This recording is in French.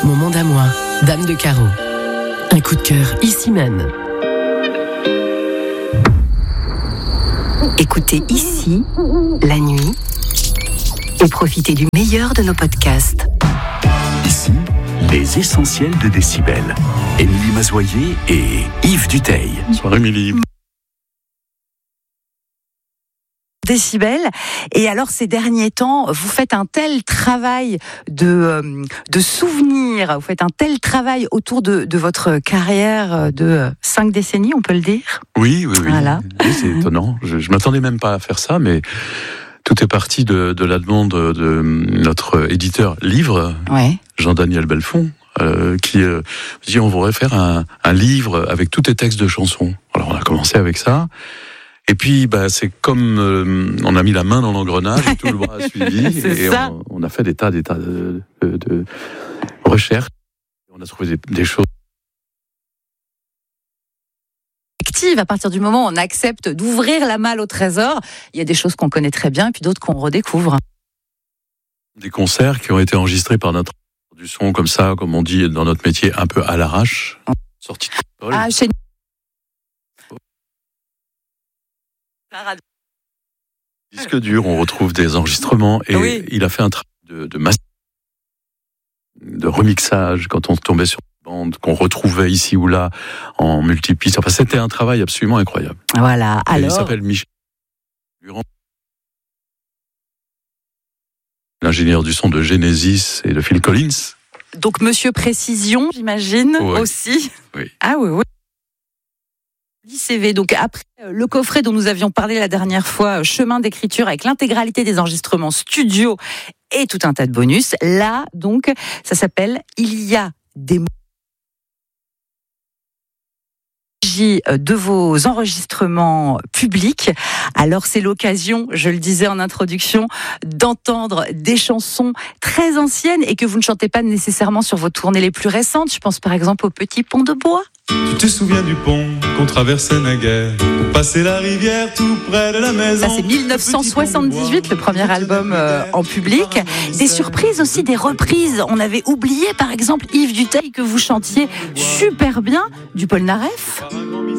Mon monde à moi, Dame de Carreau. Un coup de cœur ici même. Écoutez ici, la nuit, et profitez du meilleur de nos podcasts. Ici, les essentiels de Décibel. Émilie Mazoyer et Yves Duteil. Bonsoir Émilie. Décibel. Et alors, ces derniers temps, vous faites un tel travail de souvenirs, vous faites un tel travail autour de votre carrière de 5 décennies, on peut le dire. Oui. Voilà. Oui, c'est étonnant. Je m'attendais même pas à faire ça, mais tout est parti de la demande de notre éditeur Livre, Ouais. Jean-Daniel Belfond, qui dit on voudrait faire un livre avec tous tes textes de chansons. Alors on a commencé avec ça. Et puis, c'est comme on a mis la main dans l'engrenage et tout le bras a suivi. Et on a fait des tas de recherches. On a trouvé des choses. À partir du moment où on accepte d'ouvrir la malle au trésor, il y a des choses qu'on connaît très bien, puis d'autres qu'on redécouvre. Des concerts qui ont été enregistrés par notre du son comme ça, comme on dit dans notre métier, un peu à l'arrache. Sortie de l'école. Ah, chez Disque dur, on retrouve des enregistrements et oui. Il a fait un travail de remixage quand on tombait sur une bande qu'on retrouvait ici ou là en multipiste. Enfin, c'était un travail absolument incroyable. Voilà. Et Alors, il s'appelle Michel Durand, l'ingénieur du son de Genesis et de Phil Collins. donc Monsieur Précision, j'imagine, Oui. aussi. Oui. Ah oui. 10 CV. Donc après le coffret dont nous avions parlé la dernière fois, chemin d'écriture avec l'intégralité des enregistrements studio et tout un tas de bonus. Là, donc, ça s'appelle Il y a des mots de vos enregistrements publics. Alors c'est l'occasion, je le disais en introduction, d'entendre des chansons très anciennes et que vous ne chantez pas nécessairement sur vos tournées les plus récentes. Je pense par exemple au Petit Pont de Bois. Tu te souviens du pont qu'on traversait naguère pour passer la rivière tout près de la maison. Ça c'est 1978, le premier album en public. Des surprises aussi, des reprises. On avait oublié par exemple Yves Duteil que vous chantiez super bien du Polnareff.